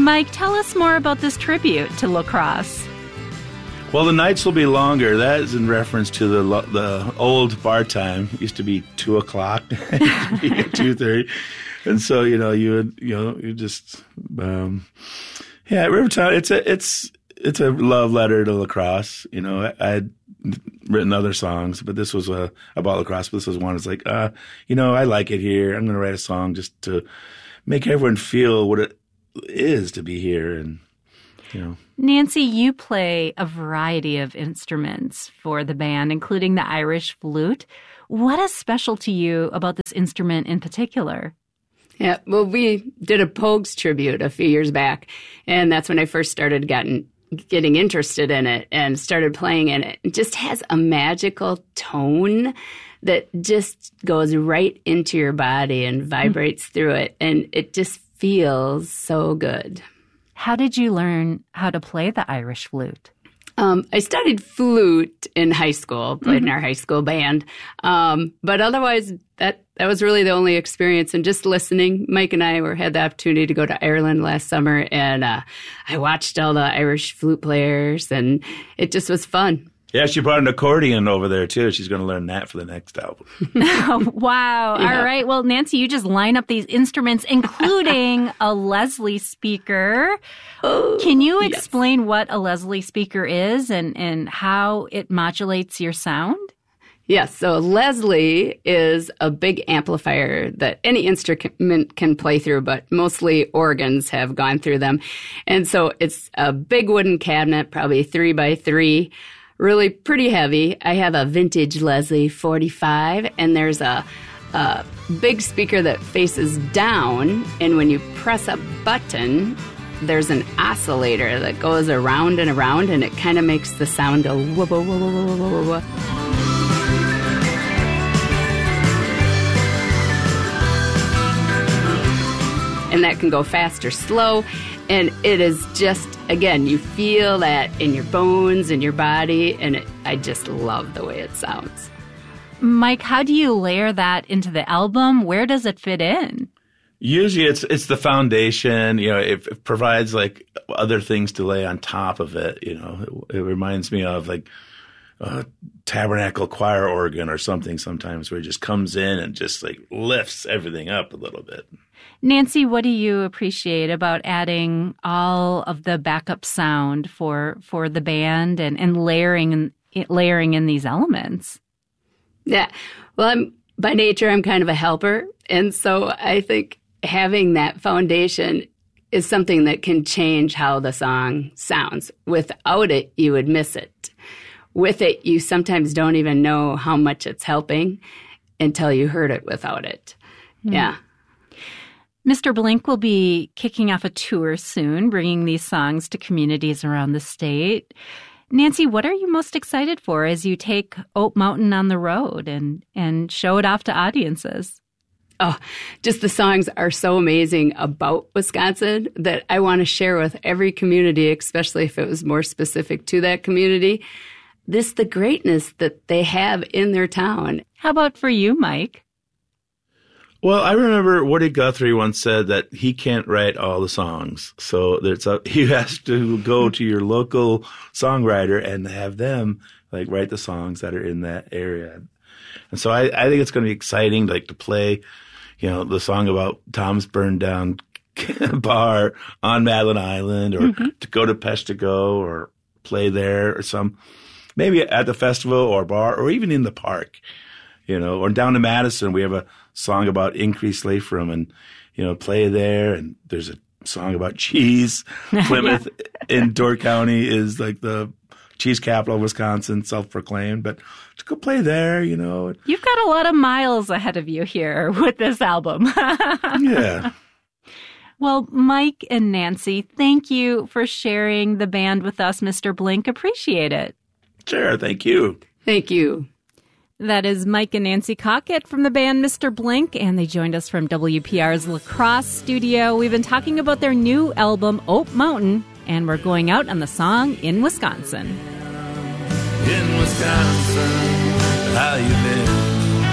Mike, tell us more about this tribute to La Crosse. Well, the nights will be longer. That is in reference to the old bar time. It used to be 2 o'clock. It used to be at 2:30. And so, Rivertown, it's a love letter to La Crosse. I had written other songs, but this was about La Crosse. But this was one. It's like, I like it here. I'm going to write a song just to make everyone feel what it is to be here. And, Nancy, you play a variety of instruments for the band, including the Irish flute. What is special to you about this instrument in particular? Yeah, well, we did a Pogues tribute a few years back, and that's when I first started getting interested in it and started playing in it. It just has a magical tone that just goes right into your body and vibrates through it, and it just feels so good. How did you learn how to play the Irish flute? I studied flute in high school, played in our high school band. But otherwise, that was really the only experience. And just listening, Mike and I had the opportunity to go to Ireland last summer, and I watched all the Irish flute players, and it just was fun. Yeah, she brought an accordion over there, too. She's going to learn that for the next album. Wow. Yeah. All right. Well, Nancy, you just line up these instruments, including a Leslie speaker. Can you explain what a Leslie speaker is and how it modulates your sound? Yes. So Leslie is a big amplifier that any instrument can play through, but mostly organs have gone through them. And so it's a big wooden cabinet, probably 3x3. Really pretty heavy. I have a vintage Leslie 45, and there's a big speaker that faces down, and when you press a button, there's an oscillator that goes around and around, and it kind of makes the sound go wah, wah, wah, wah, wah, wah, wah. And that can go fast or slow. And it is just, again, you feel that in your bones, in your body, and I just love the way it sounds. Mike, how do you layer that into the album? Where does it fit in? Usually it's the foundation. It provides like other things to lay on top of it. It reminds me of like a tabernacle choir organ or something sometimes, where it just comes in and just like lifts everything up a little bit. Nancy, what do you appreciate about adding all of the backup sound for the band and layering in these elements? Yeah. Well, by nature, I'm kind of a helper. And so I think having that foundation is something that can change how the song sounds. Without it, you would miss it. With it, you sometimes don't even know how much it's helping until you heard it without it. Mm. Yeah. Mr. Blink will be kicking off a tour soon, bringing these songs to communities around the state. Nancy, what are you most excited for as you take Oat Mountain on the road and show it off to audiences? Oh, just the songs are so amazing about Wisconsin that I want to share with every community, especially if it was more specific to that community. The greatness that they have in their town. How about for you, Mike? Well, I remember Woody Guthrie once said that he can't write all the songs. So he has to go to your local songwriter and have them like write the songs that are in that area. And so I think it's going to be exciting to play, the song about Tom's burned down bar on Madeline Island, or to go to Peshtigo or play there, or maybe at the festival or bar, or even in the park. Or down in Madison, we have a song about Increase Latham and, play there. And there's a song about cheese. Plymouth in Door County is like the cheese capital of Wisconsin, self-proclaimed. But to go play there, You've got a lot of miles ahead of you here with this album. Yeah. Well, Mike and Nancy, thank you for sharing the band with us, Mr. Blink. Appreciate it. Sure. Thank you. Thank you. That is Mike and Nancy Cockett from the band Mr. Blink, and they joined us from WPR's La Crosse studio. We've been talking about their new album, Oat Mountain, and we're going out on the song In Wisconsin. In Wisconsin, how you been?